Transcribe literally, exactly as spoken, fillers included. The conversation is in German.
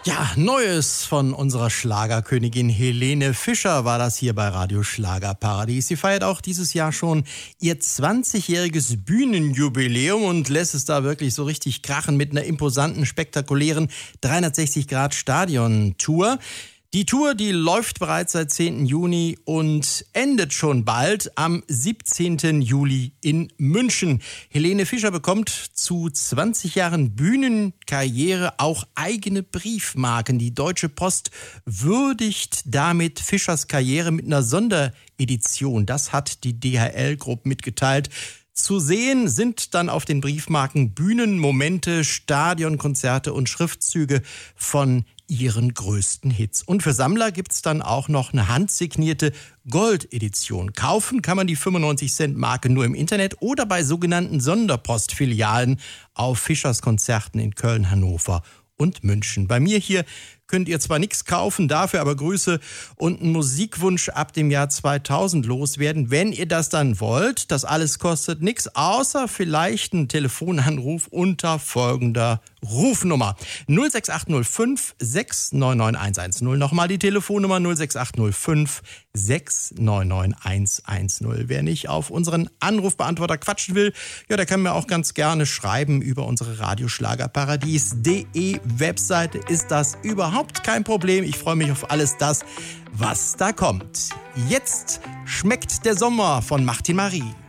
Ja, Neues von unserer Schlagerkönigin Helene Fischer war das hier bei Radio Schlagerparadies. Sie feiert auch dieses Jahr schon ihr zwanzigjähriges Bühnenjubiläum und lässt es da wirklich so richtig krachen mit einer imposanten, spektakulären dreihundertsechzig Grad Stadion-Tour. Die Tour, die läuft bereits seit zehnten Juni und endet schon bald am siebzehnten Juli in München. Helene Fischer bekommt zu zwanzig Jahren Bühnenkarriere auch eigene Briefmarken. Die Deutsche Post würdigt damit Fischers Karriere mit einer Sonderedition. Das hat die D H L Group mitgeteilt. Zu sehen sind dann auf den Briefmarken Bühnenmomente, Stadionkonzerte und Schriftzüge von ihren größten Hits. Und für Sammler gibt's dann auch noch eine handsignierte Gold-Edition. Kaufen kann man die fünfundneunzig Cent Marke nur im Internet oder bei sogenannten Sonderpostfilialen auf Fischers Konzerten in Köln, Hannover und München. Bei mir hier könnt ihr zwar nichts kaufen, dafür aber Grüße und einen Musikwunsch ab dem Jahr zweitausend loswerden. Wenn ihr das dann wollt, das alles kostet nichts, außer vielleicht einen Telefonanruf unter folgender Rufnummer. null sechs acht null fünf sechs neun neun eins eins null. Nochmal die Telefonnummer null sechs acht null fünf sechs neun neun eins eins null. Wer nicht auf unseren Anrufbeantworter quatschen will, ja, der kann mir auch ganz gerne schreiben über unsere radioschlagerparadies punkt de Webseite. Ist das überhaupt kein Problem. Ich freue mich auf alles das, was da kommt. Jetzt schmeckt der Sommer von Martin Marie.